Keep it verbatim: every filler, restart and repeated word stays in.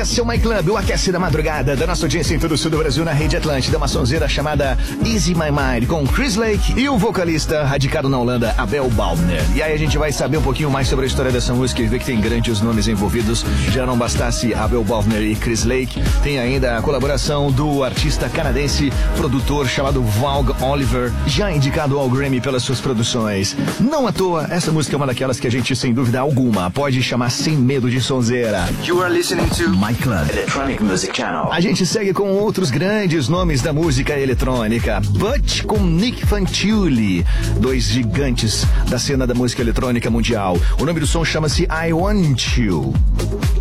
Esse é o My Club, o aquece da madrugada da nossa audiência em todo o sul do Brasil na Rede Atlântida. Uma sonzeira chamada Easy My Mind com Chris Lake e o vocalista radicado na Holanda, Abel Baldner. E aí a gente vai saber um pouquinho mais sobre a história dessa música e ver que tem grandes nomes envolvidos. Já não bastasse Abel Baldner e Chris Lake, tem ainda a colaboração do artista canadense, produtor chamado Vaug Oliver, já indicado ao Grammy pelas suas produções. Não à toa, essa música é uma daquelas que a gente, sem dúvida alguma, pode chamar sem medo de sonzeira. You are listening to My Club Electronic Music Channel. A gente segue com outros grandes nomes da música eletrônica. Butch com Nick Fanciulli, dois gigantes da cena da música eletrônica mundial. O nome do som chama-se I Want You.